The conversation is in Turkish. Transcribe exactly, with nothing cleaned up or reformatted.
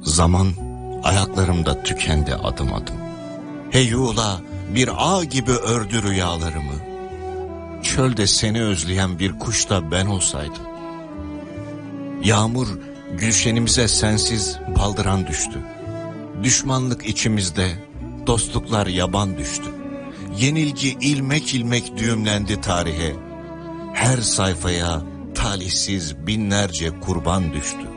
Zaman ayaklarımda tükendi adım adım. Heyula bir ağ gibi ördü rüyalarımı. Çölde seni özleyen bir kuş da ben olsaydım. Yağmur gülşenimize sensiz baldıran düştü. Düşmanlık içimizde, dostluklar yaban düştü. Yenilgi ilmek ilmek düğümlendi tarihe. Her sayfaya talihsiz binlerce kurban düştü.